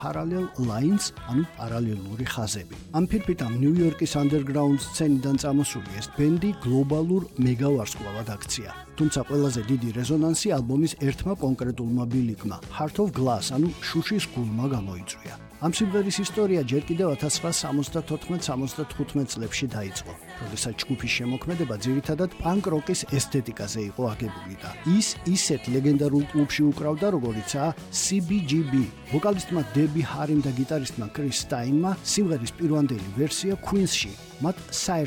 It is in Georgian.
parallel lines, ანუ პარალელური ხაზები. ამ ფირფიტამ ნიუ-იორკის underground სცენიდან წამოსული ეს ბენდი გლობალურ მეგავარსკვლავად აქცია. თუმცა ყველაზე დიდი რეზონანსი ალბომის ერთმა კონკრეტულმა ბილიკმა, Heart of Glass, ანუ შუშის გულმა გამოიწვია. ამ სიმღერის ისტორია ჯერ კიდევ 1974-75 წლებში დაიწყო, როდესაც ჯგუფის შემოქმედება ძირითადად პანკ როკის ესთეტიკაზე იყო აგებული და ის ისეთ ლეგენდარულ კლუბში უკრავდა, როგორიცაა CBGB. ვოკალისტმა დები ჰარიმ და გიტარისტმა კრის სტაინმა სიმღერის პირვანდელი ვერსია Queens-ში, მათ